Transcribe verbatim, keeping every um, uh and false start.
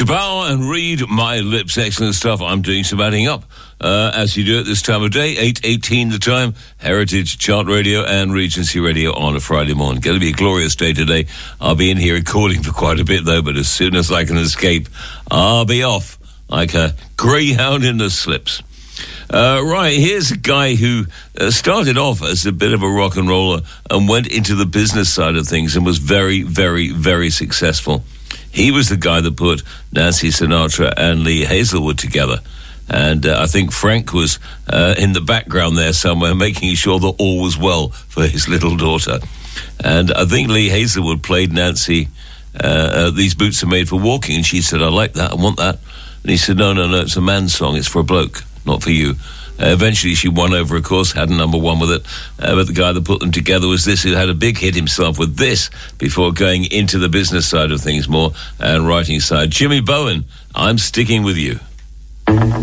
Bow and Read My Lips. Excellent stuff. I'm doing some adding up, uh, as you do at this time of day. eight eighteen the time. Heritage Chart Radio and Regency Radio on a Friday morning. Going to be a glorious day today. I'll be in here recording for quite a bit, though, but as soon as I can escape, I'll be off like a greyhound in the slips. Uh, right, here's a guy who uh, started off as a bit of a rock and roller and went into the business side of things and was very, very, very successful. He was the guy that put Nancy Sinatra and Lee Hazelwood together. And uh, I think Frank was uh, in the background there somewhere, making sure that all was well for his little daughter. And I think Lee Hazelwood played Nancy, uh, uh, These Boots Are Made for Walking. And she said, I like that, I want that. And he said, no, no, no, it's a man's song, it's for a bloke, not for you. Uh, eventually she won over, of course, had a number one with it. Uh, but the guy that put them together was this, who had a big hit himself with this before going into the business side of things more and writing side. Jimmy Bowen, I'm Sticking With You.